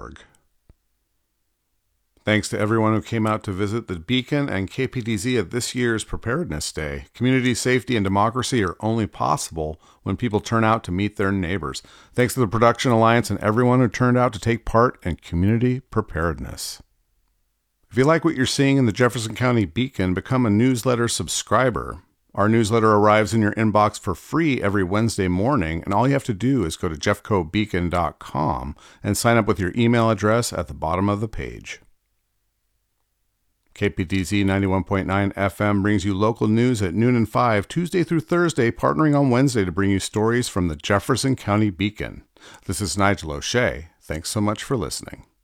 KPDZ.org. Thanks to everyone who came out to visit the Beacon and KPDZ at this year's Preparedness Day. Community safety and democracy are only possible when people turn out to meet their neighbors. Thanks to the Production Alliance and everyone who turned out to take part in community preparedness. If you like what you're seeing in the Jefferson County Beacon, become a newsletter subscriber. Our newsletter arrives in your inbox for free every Wednesday morning, and all you have to do is go to jeffcobeacon.com and sign up with your email address at the bottom of the page. KPDZ 91.9 FM brings you local news at noon and 5, Tuesday through Thursday, partnering on Wednesday to bring you stories from the Jefferson County Beacon. This is Nigel O'Shea. Thanks so much for listening.